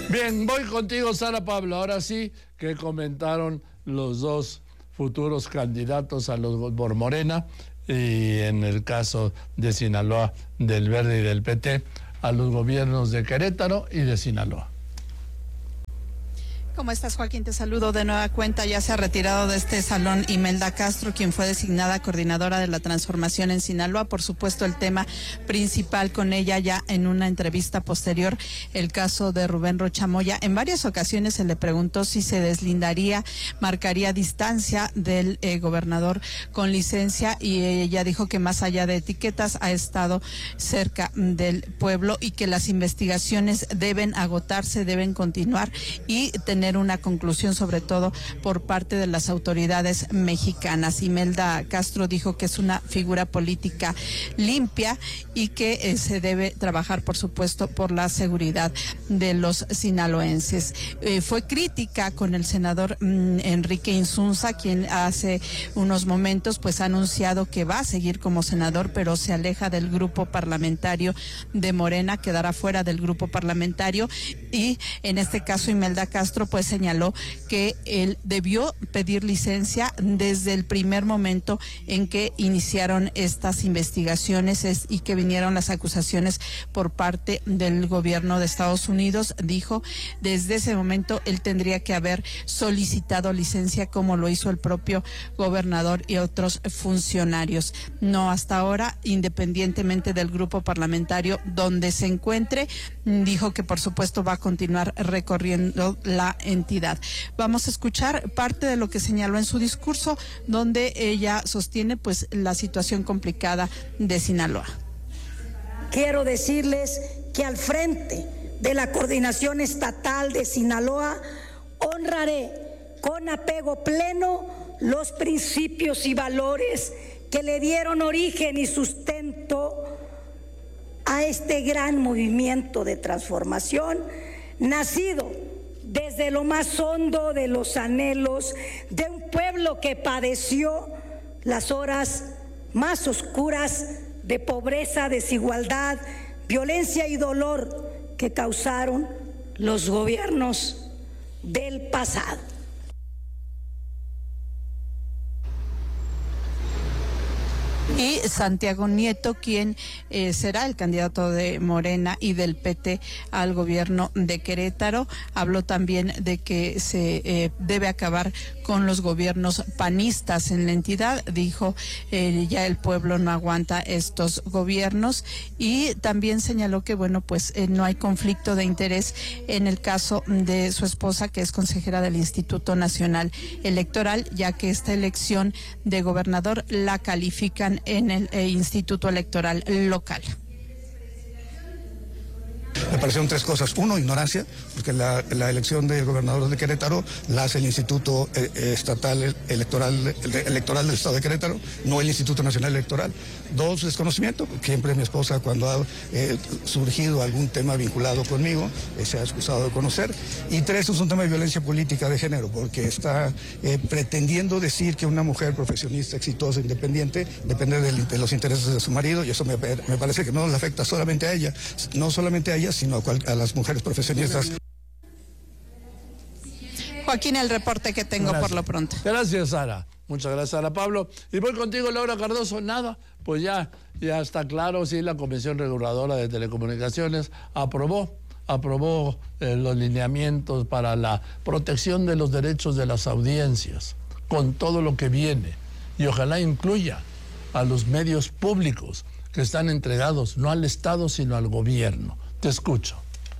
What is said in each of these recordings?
Bien, voy contigo, Sara Pablo. Ahora sí que comentaron los dos futuros candidatos por Morena, y en el caso de Sinaloa, del Verde y del PT, a los gobiernos de Querétaro y de Sinaloa. ¿Cómo estás, Joaquín? Te saludo de nueva cuenta. Ya se ha retirado de este salón Imelda Castro, quien fue designada coordinadora de la transformación en Sinaloa. Por supuesto, el tema principal con ella ya en una entrevista posterior, el caso de Rubén Rocha Moya. En varias ocasiones se le preguntó si se deslindaría, marcaría distancia del gobernador con licencia, y ella dijo que más allá de etiquetas ha estado cerca del pueblo y que las investigaciones deben agotarse, deben continuar y tener una conclusión, sobre todo por parte de las autoridades mexicanas. Imelda Castro dijo que es una figura política limpia y que se debe trabajar, por supuesto, por la seguridad de los sinaloenses. Fue crítica con el senador Enrique Insunza, quien hace unos momentos pues ha anunciado que va a seguir como senador, pero se aleja del grupo parlamentario de Morena, quedará fuera del grupo parlamentario. Y en este caso Imelda Castro pues señaló que él debió pedir licencia desde el primer momento en que iniciaron estas investigaciones y que vinieron las acusaciones por parte del gobierno de Estados Unidos. Dijo, desde ese momento él tendría que haber solicitado licencia, como lo hizo el propio gobernador y otros funcionarios. No hasta ahora, independientemente del grupo parlamentario donde se encuentre. Dijo que por supuesto va a continuar recorriendo la entidad. Vamos a escuchar parte de lo que señaló en su discurso, donde ella sostiene pues la situación complicada de Sinaloa. Quiero decirles que al frente de la coordinación estatal de Sinaloa honraré con apego pleno los principios y valores que le dieron origen y sustento a este gran movimiento de transformación, nacido desde lo más hondo de los anhelos de un pueblo que padeció las horas más oscuras de pobreza, desigualdad, violencia y dolor que causaron los gobiernos del pasado. Y Santiago Nieto, quien será el candidato de Morena y del PT al gobierno de Querétaro, habló también de que se debe acabar con los gobiernos panistas en la entidad. Dijo, ya el pueblo no aguanta estos gobiernos, y también señaló que bueno, pues no hay conflicto de interés en el caso de su esposa, que es consejera del Instituto Nacional Electoral, ya que esta elección de gobernador la califican en el Instituto Electoral local. Me parecieron tres cosas. Uno, ignorancia, porque la elección del gobernador de Querétaro la hace el Instituto Estatal Electoral del Estado de Querétaro, no el Instituto Nacional Electoral. Dos, desconocimiento. Siempre mi esposa, cuando ha surgido algún tema vinculado conmigo, se ha excusado de conocer. Y tres, es un tema de violencia política de género, porque está pretendiendo decir que una mujer profesionista, exitosa, independiente, depende de los intereses de su marido, y eso me parece que no le afecta solamente a ella, no solamente a ella, sino a las mujeres profesionistas. Joaquín, el reporte que tengo por lo pronto. Gracias, Sara. Muchas gracias, Sara Pablo. Y voy contigo, Laura Cardoso. Nada, pues ya está claro, sí, la Comisión Reguladora de Telecomunicaciones aprobó los lineamientos para la protección de los derechos de las audiencias, con todo lo que viene. Y ojalá incluya a los medios públicos que están entregados no al Estado, sino al gobierno. Te escucho.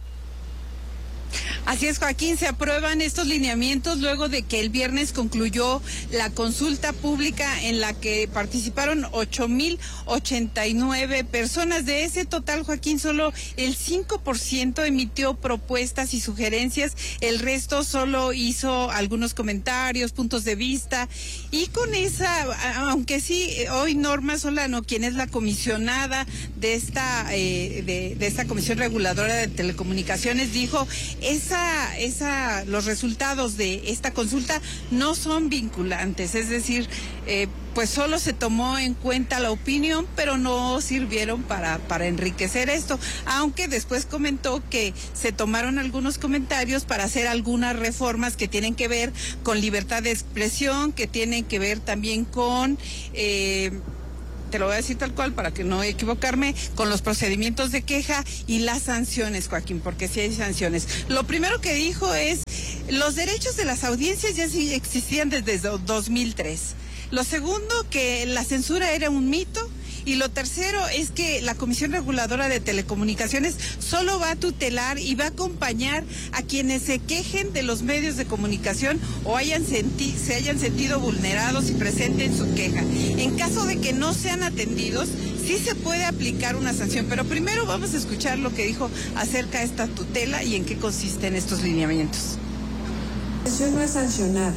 Así es, Joaquín, se aprueban estos lineamientos luego de que el viernes concluyó la consulta pública en la que participaron 8,089 personas. De ese total, Joaquín, solo el 5% emitió propuestas y sugerencias, el resto solo hizo algunos comentarios, puntos de vista, y con esa, aunque sí, hoy Norma Solano, quien es la comisionada de esta Comisión Reguladora de Telecomunicaciones, dijo, esa los resultados de esta consulta no son vinculantes, es decir, pues solo se tomó en cuenta la opinión, pero no sirvieron para enriquecer esto, aunque después comentó que se tomaron algunos comentarios para hacer algunas reformas que tienen que ver con libertad de expresión, que tienen que ver también con... te lo voy a decir tal cual para que no equivocarme, con los procedimientos de queja y las sanciones, Joaquín, porque sí hay sanciones. Lo primero que dijo es, los derechos de las audiencias ya sí existían desde 2003. Lo segundo, que la censura era un mito. Y lo tercero es que la Comisión Reguladora de Telecomunicaciones solo va a tutelar y va a acompañar a quienes se quejen de los medios de comunicación o se hayan sentido vulnerados y presenten su queja. En caso de que no sean atendidos, sí se puede aplicar una sanción. Pero primero vamos a escuchar lo que dijo acerca de esta tutela y en qué consisten estos lineamientos. Eso no es sancionar.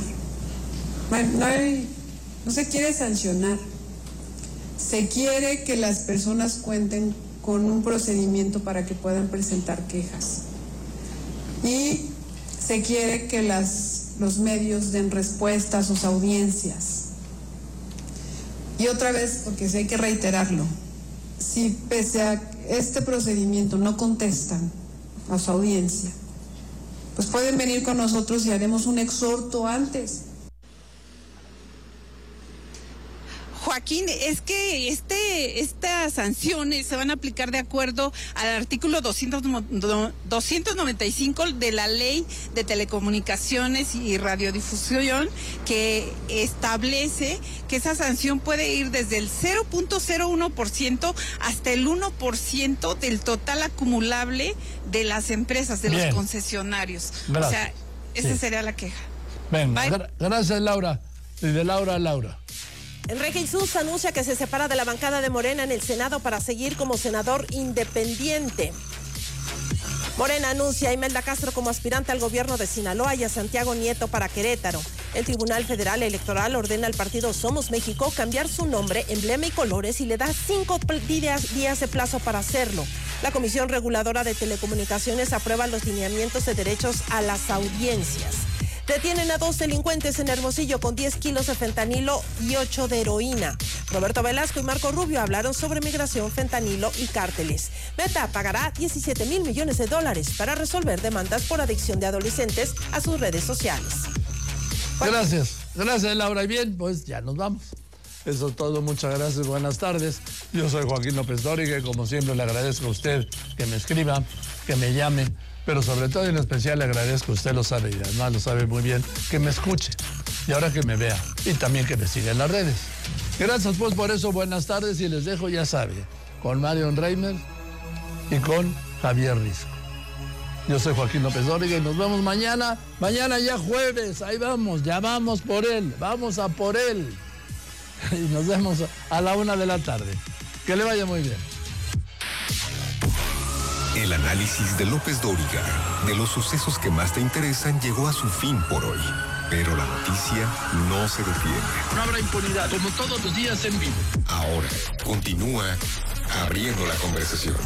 No se quiere sancionar. Se quiere que las personas cuenten con un procedimiento para que puedan presentar quejas. Y se quiere que los medios den respuesta a sus audiencias. Y otra vez, porque sí hay que reiterarlo, si pese a este procedimiento no contestan a su audiencia, pues pueden venir con nosotros y haremos un exhorto antes. Joaquín, es que estas sanciones se van a aplicar de acuerdo al artículo 295 de la Ley de Telecomunicaciones y Radiodifusión, que establece que esa sanción puede ir desde el 0.01% hasta el 1% del total acumulable de las empresas, de los concesionarios. Gracias. O sea, esa sería la queja. Venga, gracias, Laura. Y de Laura a Laura. Enrique Jesús anuncia que se separa de la bancada de Morena en el Senado para seguir como senador independiente. Morena anuncia a Imelda Castro como aspirante al gobierno de Sinaloa y a Santiago Nieto para Querétaro. El Tribunal Federal Electoral ordena al partido Somos México cambiar su nombre, emblema y colores y le da 5 días de plazo para hacerlo. La Comisión Reguladora de Telecomunicaciones aprueba los lineamientos de derechos a las audiencias. Detienen a 2 delincuentes en Hermosillo con 10 kilos de fentanilo y 8 de heroína. Roberto Velasco y Marco Rubio hablaron sobre migración, fentanilo y cárteles. Meta pagará $17,000 millones para resolver demandas por adicción de adolescentes a sus redes sociales. Gracias, Laura. Y bien, pues ya nos vamos. Eso es todo, muchas gracias, buenas tardes. Yo soy Joaquín López Dóriga y como siempre le agradezco a usted que me escriba, que me llame, pero sobre todo en especial le agradezco, usted lo sabe y además lo sabe muy bien, que me escuche y ahora que me vea y también que me siga en las redes. Gracias pues por eso, buenas tardes y les dejo, ya sabe, con Marion Reimer y con Javier Risco. Yo soy Joaquín López Dóriga y nos vemos mañana ya jueves, ahí vamos, ya vamos por él, vamos a por él. Y nos vemos a la 1 de la tarde. Que le vaya muy bien. El análisis de López Dóriga de los sucesos que más te interesan llegó a su fin por hoy. Pero la noticia no se detiene. No habrá impunidad, como todos los días en vivo. Ahora continúa abriendo la conversación.